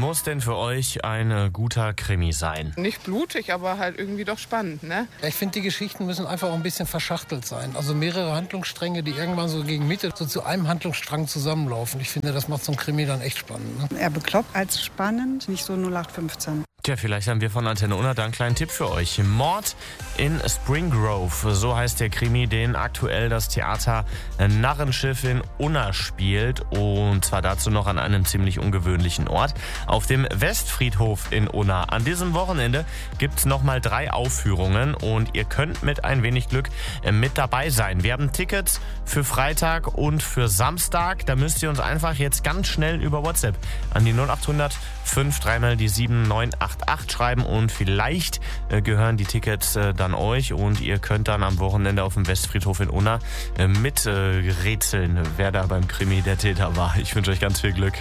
muss denn für euch ein guter Krimi sein? Nicht blutig, aber halt irgendwie doch spannend, ne? Ich finde, die Geschichten müssen einfach auch ein bisschen verschachtelt sein. Also mehrere Handlungsstränge, die irgendwann so gegen Mitte so zu einem Handlungsstrang zusammenlaufen. Ich finde, das macht so ein Krimi dann echt spannend. Ne? Eher bekloppt als spannend, nicht so 0815. Tja, vielleicht haben wir von Antenne Unna da einen kleinen Tipp für euch. Mord in Spring Grove, so heißt der Krimi, den aktuell das Theater Narrenschiff in Unna spielt. Und zwar dazu noch an einem ziemlich ungewöhnlichen Ort, auf dem Westfriedhof in Unna. An diesem Wochenende gibt es nochmal 3 Aufführungen und ihr könnt mit ein wenig Glück mit dabei sein. Wir haben Tickets für Freitag und für Samstag. Da müsst ihr uns einfach jetzt ganz schnell über WhatsApp an die 0800 5 3 mal die 7988 schreiben und vielleicht gehören die Tickets dann euch und ihr könnt dann am Wochenende auf dem Westfriedhof in Unna mit rätseln, wer da beim Krimi der Täter war. Ich wünsche euch ganz viel Glück.